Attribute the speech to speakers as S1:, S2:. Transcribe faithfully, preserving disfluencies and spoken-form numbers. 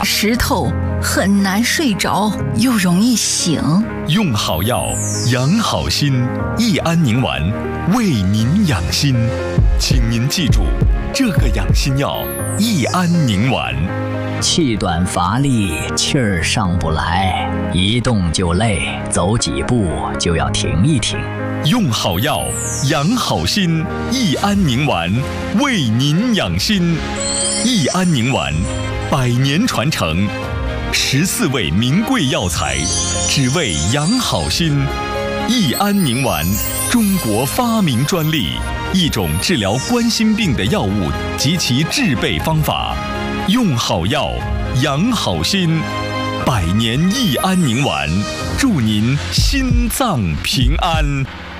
S1: 石头很难睡着，又容易醒。
S2: 用好药，养好心。益安宁丸为您养心，请您记住这个养心药益安宁丸。
S3: 气短乏力，气儿上不来，一动就累，走几步就要停一停。
S2: 用好药，养好心。益安宁丸为您养心。益安宁丸，百年传承，十四味名贵药材，只为养好心。益安宁丸，中国发明专利，一种治疗冠心病的药物及其制备方法。用好药，养好心。百年益安宁丸，祝您心脏平安。